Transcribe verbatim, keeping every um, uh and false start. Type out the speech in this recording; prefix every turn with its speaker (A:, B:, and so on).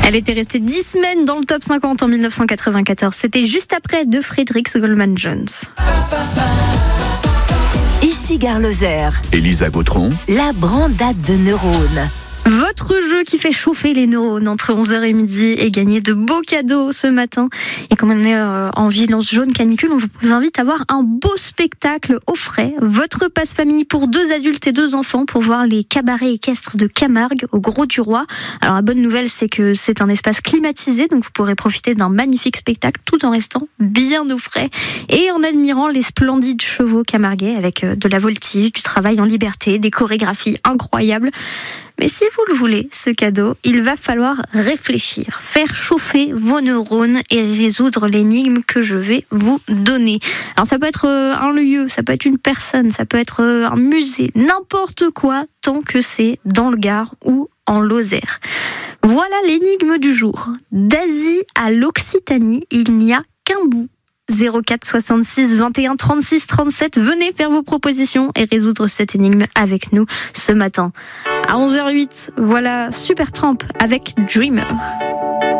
A: Elle était restée dix semaines dans le top cinquante en dix-neuf cent quatre-vingt-quatorze. C'était juste après de Fredericks Goldman Jones.
B: Ici Gare Lozère.
C: Elisa Gautron.
B: La brandade de neurones.
A: Votre jeu qui fait chauffer les neurones entre onze heures et midi et gagner de beaux cadeaux ce matin. Et comme on est euh, en vigilance jaune canicule, on vous invite à voir un beau spectacle au frais. Votre passe-famille pour deux adultes et deux enfants pour voir les cabarets équestres de Camargue au Gros du Roi. Alors la bonne nouvelle, c'est que c'est un espace climatisé, donc vous pourrez profiter d'un magnifique spectacle tout en restant bien au frais et en admirant les splendides chevaux camarguais avec euh, de la voltige, du travail en liberté, des chorégraphies incroyables. Mais si vous le voulez, ce cadeau, il va falloir réfléchir, faire chauffer vos neurones et résoudre l'énigme que je vais vous donner. Alors ça peut être un lieu, ça peut être une personne, ça peut être un musée, n'importe quoi, tant que c'est dans le Gard ou en Lozère. Voilà l'énigme du jour. D'Asie à l'Occitanie, il n'y a qu'un bout. zéro quatre soixante-six vingt et un trente-six trente-sept. Venez faire vos propositions et résoudre cette énigme avec nous ce matin. À onze heures huit, voilà Supertramp avec Dreamer.